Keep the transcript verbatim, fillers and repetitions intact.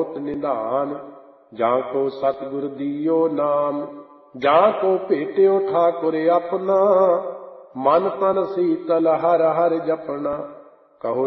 ਬਹੁਤ ਨਿਧਾਨ। ਜਾਂ ਕੋ ਸਤਿਗੁਰ ਦੀਓ ਨਾਮ, ਜਾਂ ਕੋ ਭੇਟਿਓ ਠਾਕੁਰ ਆਪਣਾ। ਮਨ ਤਨ ਸੀਤਲ ਹਰ ਹਰ ਜਪਣਾ।